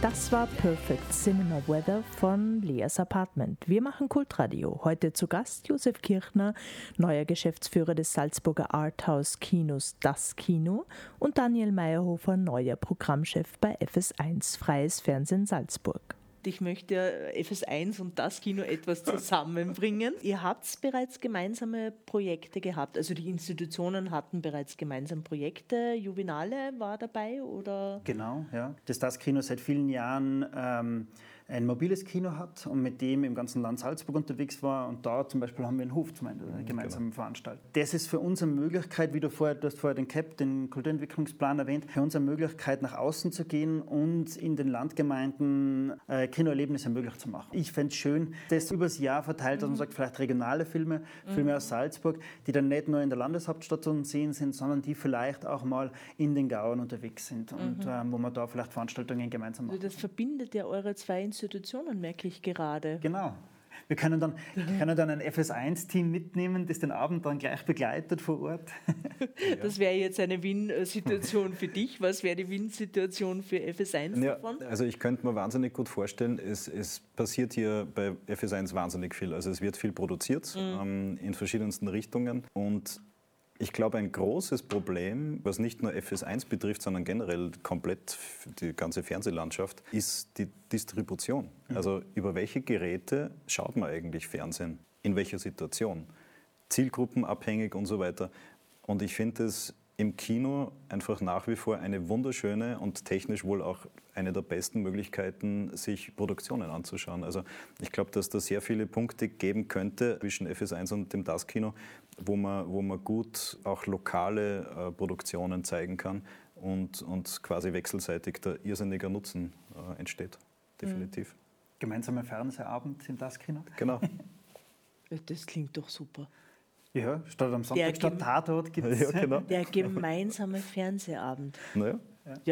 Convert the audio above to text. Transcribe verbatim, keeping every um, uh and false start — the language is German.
Das war Perfect Cinema Weather von Leas Apartment. Wir machen Kultradio. Heute zu Gast Josef Kirchner, neuer Geschäftsführer des Salzburger Arthouse-Kinos Das Kino, und Daniel Meyerhofer, neuer Programmchef bei F S eins Freies Fernsehen Salzburg. Ich möchte F S eins und das Kino etwas zusammenbringen. Ihr habt bereits gemeinsame Projekte gehabt, also die Institutionen hatten bereits gemeinsam Projekte. Juvenale war dabei, oder? Genau, ja. Das Das Kino seit vielen Jahren ähm, ein mobiles Kino hat und mit dem im ganzen Land Salzburg unterwegs war. Und da zum Beispiel haben wir einen Hof zum einen, gemeinsam genau. veranstaltet. Das ist für uns eine Möglichkeit, wie du vorher, du hast vorher den C A P, den Kulturentwicklungsplan erwähnt, für uns eine Möglichkeit, nach außen zu gehen und in den Landgemeinden äh, Kinoerlebnisse möglich zu machen. Ich fände es schön, das übers Jahr verteilt, dass man sagt, vielleicht regionale Filme, Filme mhm. aus Salzburg, die dann nicht nur in der Landeshauptstadt zu sehen sind, sondern die vielleicht auch mal in den Gauen unterwegs sind und mhm. ähm, wo man da vielleicht Veranstaltungen gemeinsam macht. Also das verbindet ja eure zwei Institutionen, merke ich gerade. Genau. Wir können dann, können dann ein F S eins Team mitnehmen, das den Abend dann gleich begleitet vor Ort. Das wäre jetzt eine Win-Situation für dich. Was wäre die Win-Situation für F S eins ja, davon? Also ich könnte mir wahnsinnig gut vorstellen, es, es passiert hier bei F S eins wahnsinnig viel. Also es wird viel produziert mhm. ähm, in verschiedensten Richtungen, und ich glaube, ein großes Problem, was nicht nur F S eins betrifft, sondern generell komplett die ganze Fernsehlandschaft, ist die Distribution. Mhm. Also über welche Geräte schaut man eigentlich Fernsehen? In welcher Situation? Zielgruppenabhängig und so weiter. Und ich finde es im Kino einfach nach wie vor eine wunderschöne und technisch wohl auch eine der besten Möglichkeiten, sich Produktionen anzuschauen. Also ich glaube, dass da sehr viele Punkte geben könnte zwischen F S eins und dem Das Kino, wo man, wo man gut auch lokale äh, Produktionen zeigen kann und, und quasi wechselseitig der irrsinniger Nutzen äh, entsteht. Definitiv. Gemeinsamer Fernsehabend im Das Kino. Genau. Das klingt doch super. Ja, statt am Sonntag, statt Tatort gibt es. Ja, genau. Der gemeinsame Fernsehabend. Naja. Ja,